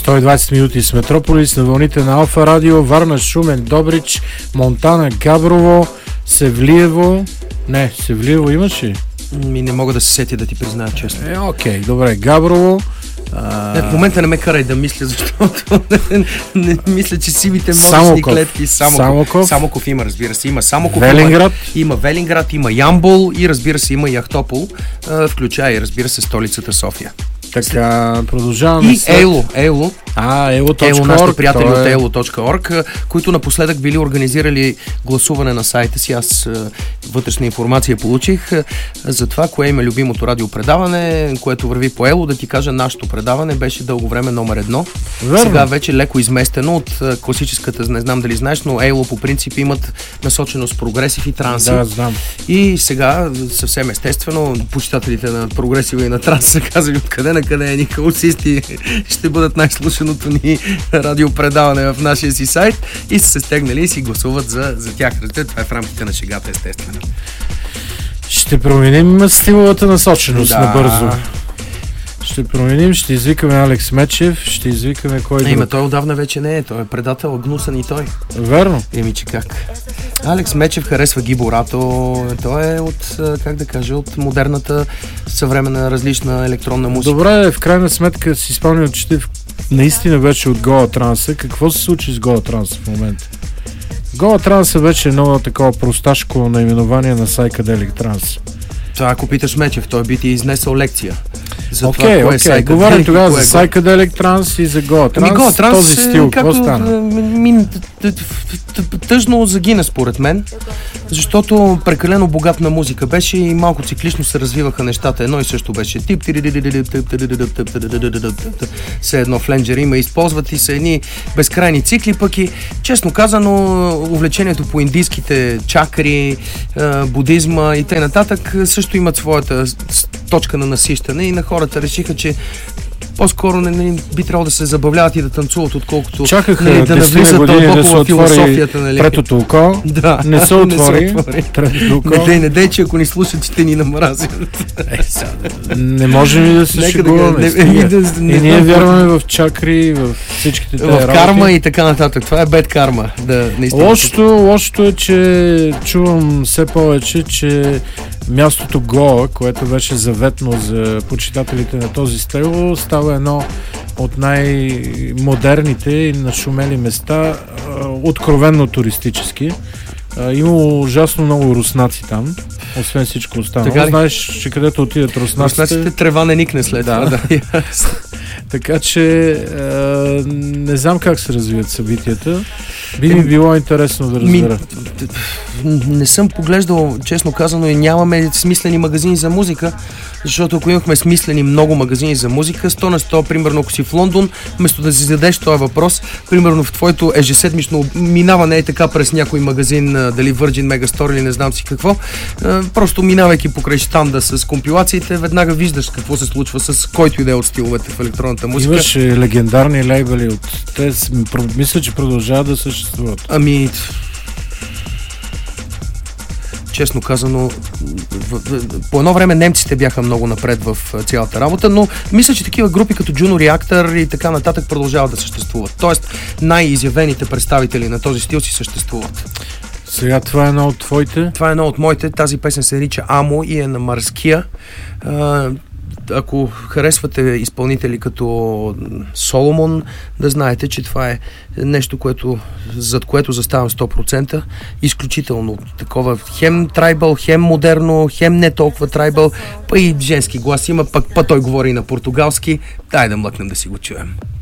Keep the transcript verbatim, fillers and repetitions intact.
сто и двадесет минути с Метрополис на вълните на Алфа Радио, Варна, Шумен, Добрич, Монтана, Габрово, Севлиево. Не, Севлиево имаш ли? Ми не мога да се сетя, да ти призная честно. Е, окей, добре, Габрово. А... Не, в момента не ме карай да мисля, защото не, не мисля, че сивите мозъчни клетки. Самоков. Самоков. Самоков има, разбира се. Има Самоков. Велинград. Има, има Велинград, има Ямбол и разбира се има Яхтопол, включая и разбира се столицата София. Така, продължаваме. И след... Ейло, Ейло. А, Ейло точка орг. Ейло, нашите приятели е... от Ейло точка орг, които напоследък били организирали гласуване на сайта си. Аз вътрешна информация получих за това, кое има любимото радиопредаване, което върви по Ейло. Да ти кажа, нашето предаване беше дълго време номер едно. Верно. Сега вече леко изместено от класическата, не знам дали знаеш, но Ейло по принцип имат насоченост прогресив и транси. Да, знам. И сега съвсем естествено почитателите на прогресива и на транс са казали откъде на къде е ни каусисти ще бъдат най-слушаното ни радиопредаване в нашия си сайт и са се стегнали и си гласуват за, за тях. Това е в рамките на шегата, естествено. Ще променим стиловата насоченост да. набързо. Ще променим, ще извикаме Алекс Мечев, ще извикаме кой друг. Има, той отдавна вече не е, той е предател, гнусен и той. Верно. Еми, че как? Алекс Мечев харесва Гибо Рато, той е от, как да кажа, от модерната, съвременна, различна електронна музика. Добре, в крайна сметка си спомням, че ти наистина вече от Гоа Транса. Какво се случи с Гоа Транса в момента? Гоа Транса вече е много такова просташко наименование на Psychedelic Trance. Това, ако питаш Мечев, той би ти изнесъл лекция. Окей, окей, okay, okay. Говорим тогава за Psychedelic Trance и за Goa Trance. Goa Trance този стил, какво стана? Ми, тъжно загина според мен, защото прекалено богат на музика беше и малко циклично се развиваха нещата. Едно и също беше тип, все едно фленджери има, използват и са едни безкрайни цикли, пък и честно казано увлечението по индийските чакри, будизма и т.н. също имат своята точка на насищане и на хората решиха, че по-скоро не, не би трябвало да се забавляват и да танцуват, отколкото чакаха нали, да навлизат дълбоко да в философията. Нали. Третото око, да, не се отвори. Третото око. Не дей, не дей, че ако ни слушат, ще ни намразят. Е, не можем ли да се шегуваме? Да, не, да, не, и ние вярваме в чакри, в всичките тези в карма и така нататък. Това е бед карма. Да, лошото, лошото е, че чувам все повече, че мястото Гоа, което беше заветно за почитателите на този стил, става едно от най-модерните и нашумели места, откровенно туристически. Има ужасно много руснаци там, освен всичко останало. Така знаеш, че където отидат руснаците... Руснаците трева не никне след това. Да. Да. Така че е, не знам как се развият събитията. Би ми било интересно да разбера. Ми, не съм поглеждал, честно казано, и нямаме смислени магазини за музика, защото ако имахме смислени много магазини за музика, сто на сто, примерно ако си в Лондон, вместо да си зададеш този въпрос, примерно в твоето ежеседмично минаване е така през някой магазин, дали Virgin Megastore или не знам си какво, просто минавайки покрай щанда с компилациите, веднага виждаш какво се случва с който и да е от стиловете в електронната музика. Имаш легендарни лейбъли от... Те мисля, че продължават да съществуват. Ами... Честно казано, по едно време немците бяха много напред в цялата работа, но мисля, че такива групи като Juno Reactor и така нататък продължават да съществуват. Тоест, най-изявените представители на този стил си съществуват. Сега това е едно от твоите? Това е едно от моите. Тази песен се нарича Амо и е на Мърския. Ако харесвате изпълнители като Соломон, да знаете, че това е нещо, което, зад което заставам сто процента. Изключително такова хем трайбъл, хем модерно, хем не толкова трайбъл, па и женски глас има, пък па той говори на португалски. Дай да млъкнем да си го чуем.